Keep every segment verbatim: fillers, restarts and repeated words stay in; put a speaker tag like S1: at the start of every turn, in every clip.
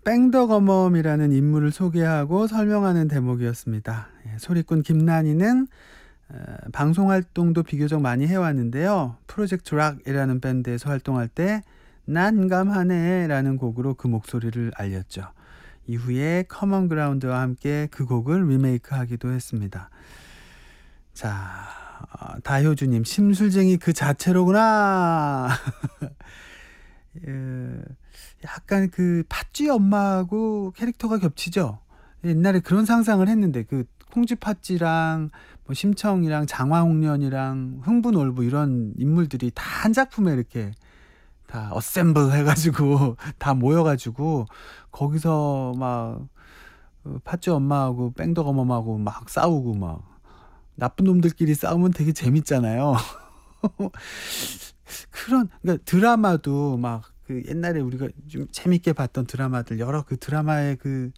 S1: 뺑덕어멈이라는 인물을 소개하고 설명하는 대목이었습니다. 예, 소리꾼 김난희는 어, 방송 활동도 비교적 많이 해왔는데요. 프로젝트 락이라는 밴드에서 활동할 때 난감하네 라는 곡으로 그 목소리를 알렸죠. 이후에 커먼 그라운드와 함께 그 곡을 리메이크하기도 했습니다. 자, 어, 다효주님, 심술쟁이 그 자체로구나. 예, 약간 그 팥쥐 엄마하고 캐릭터가 겹치죠. 옛날에 그런 상상을 했는데 그 콩쥐 팥쥐랑 뭐 심청이랑 장화홍련이랑 흥부놀부 이런 인물들이 다 한 작품에 이렇게 다 어셈블 해가지고 다 모여가지고 거기서 막 어, 팥쥐 엄마하고 뺑덕 어멈하고 막 싸우고 막 나쁜 놈들끼리 싸우면 되게 재밌잖아요. 그런 그러니까 드라마도 막 그 옛날에 우리가 좀 재밌게 봤던 드라마들 여러 그 드라마의 그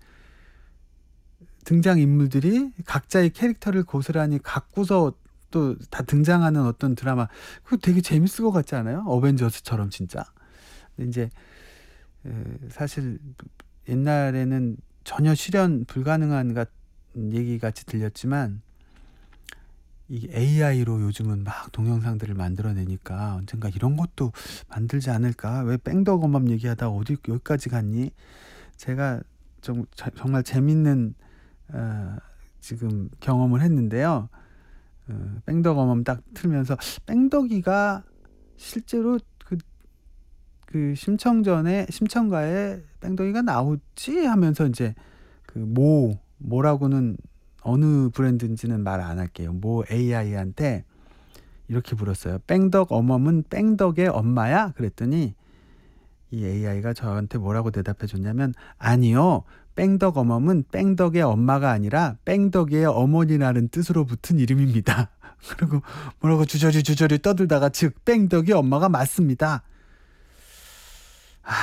S1: 등장 인물들이 각자의 캐릭터를 고스란히 갖고서 또 다 등장하는 어떤 드라마 그거 되게 재밌을 것 같지 않아요? 어벤져스처럼 진짜. 근데 이제 에, 사실 옛날에는 전혀 실현 불가능한 같 얘기 같이 들렸지만 이 에이아이로 요즘은 막 동영상들을 만들어내니까 언젠가 이런 것도 만들지 않을까? 왜 뺑덕어멈 얘기하다 어디 여기까지 갔니? 제가 좀 자- 정말 재밌는 어, 지금 경험을 했는데요. 어, 뺑덕어멈 딱 틀면서 뺑덕이가 실제로 그, 그 심청전에 심청가에 뺑덕이가 나오지 하면서 이제 그 모 뭐라고는 어느 브랜드인지는 말 안 할게요. 모 에이아이한테 이렇게 물었어요. 뺑덕 어멈은 뺑덕의 엄마야? 그랬더니 이 에이아이가 저한테 뭐라고 대답해 줬냐면 아니요. 뺑덕 어멈은 뺑덕의 엄마가 아니라 뺑덕의 어머니라는 뜻으로 붙은 이름입니다. 그리고 뭐라고 주저리 주저리 떠들다가 즉 뺑덕의 엄마가 맞습니다. 아,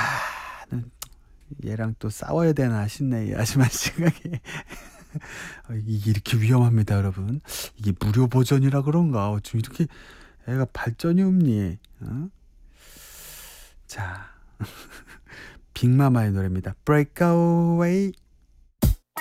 S1: 얘랑 또 싸워야 되나 싶네. 이 아줌마 생각에. 이게 이렇게 위험합니다, 여러분. 이게 무료 버전이라 그런가? 어쩜 이렇게 애가 발전이 없니? 어? 자, 빅마마의 노래입니다. Break away.